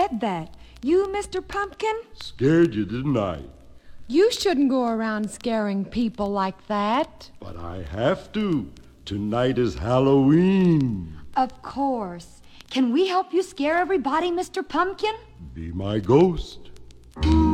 said that. You, Mr. Pumpkin? Scared you, didn't I? You shouldn't go around scaring people like that. But I have to. Tonight is Halloween. Of course. Can we help you scare everybody, Mr. Pumpkin? Be my ghost.